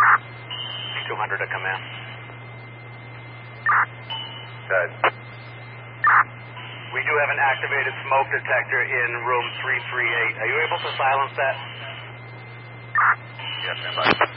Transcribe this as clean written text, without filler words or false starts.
200 to come in. Good. We do have an activated smoke detector in room 338. Are you able to silence that? Yes, stand by.